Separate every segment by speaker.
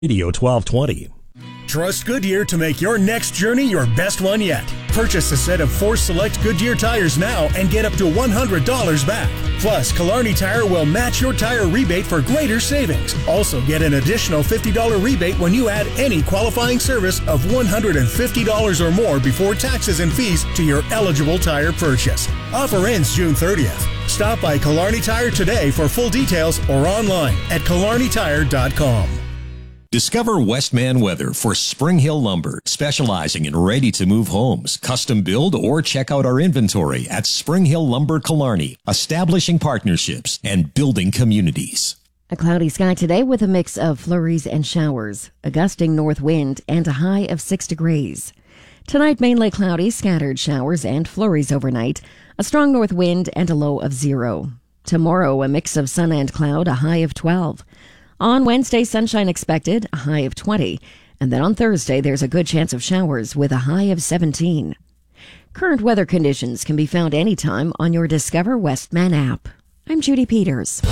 Speaker 1: Radio 1220.
Speaker 2: Trust Goodyear to make your next journey your best one yet. Purchase a set of 4 select Goodyear tires now and get up to $100 back. Plus, Killarney Tire will match your tire rebate for greater savings. Also, get an additional $50 rebate when you add any qualifying service of $150 or more before taxes and fees to your eligible tire purchase. Offer ends June 30th. Stop by Killarney Tire today for full details or online at killarneytire.com.
Speaker 3: Discover Westman Weather for Spring Hill Lumber, specializing in ready-to-move homes, custom build, or check out our inventory at Spring Hill Lumber Killarney, establishing partnerships and building communities.
Speaker 4: A cloudy sky today with a mix of flurries and showers, a gusting north wind, and a high of 6 degrees. Tonight, mainly cloudy, scattered showers and flurries overnight, a strong north wind, and a low of 0. Tomorrow, a mix of sun and cloud, a high of 12. On Wednesday, sunshine expected, a high of 20. And then on Thursday, there's a good chance of showers with a high of 17. Current weather conditions can be found anytime on your Discover Westman app. I'm Judy Peters.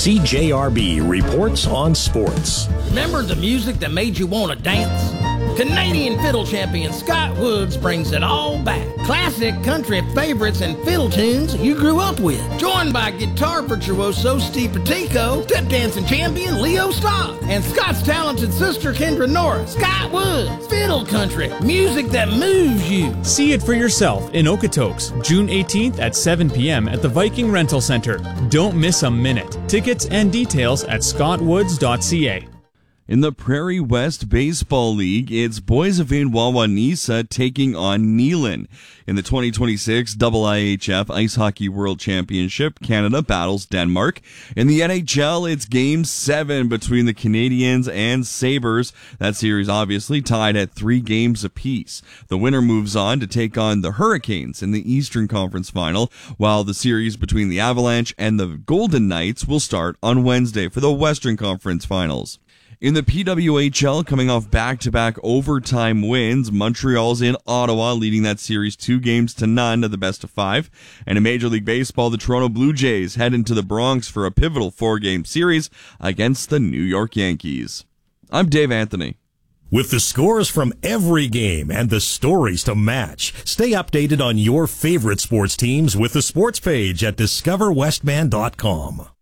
Speaker 1: CJRB reports on sports.
Speaker 5: Remember the music that made you want to dance? Canadian fiddle champion Scott Woods brings it all back. Classic country favorites and fiddle tunes you grew up with. Joined by guitar virtuoso Steve Petico, step dancing champion Leo Stock, and Scott's talented sister Kendra Norris. Scott Woods, fiddle country, music that moves you.
Speaker 6: See it for yourself in Okotoks, June 18th at 7 p.m. at the Viking Rental Center. Don't miss a minute. Tickets and details at scottwoods.ca.
Speaker 7: In the Prairie West Baseball League, it's Boys of Wawanesa taking on Neelan. In the 2026 IIHF Ice Hockey World Championship, Canada battles Denmark. In the NHL, it's Game 7 between the Canadiens and Sabres. That series obviously tied at 3 games apiece. The winner moves on to take on the Hurricanes in the Eastern Conference Final, while the series between the Avalanche and the Golden Knights will start on Wednesday for the Western Conference Finals. In the PWHL, coming off back-to-back overtime wins, Montreal's in Ottawa, leading that series 2-0 of the best of 5. And in Major League Baseball, the Toronto Blue Jays head into the Bronx for a pivotal 4-game series against the New York Yankees. I'm Dave Anthony.
Speaker 1: With the scores from every game and the stories to match, stay updated on your favorite sports teams with the sports page at discoverwestman.com.